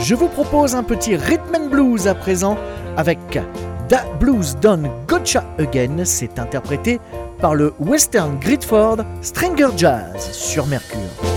Je vous propose un petit rhythm and blues à présent avec Da Blues Done Gotcha Again. C'est interprété par le Western Gridford Stringer Jazz sur Mercure.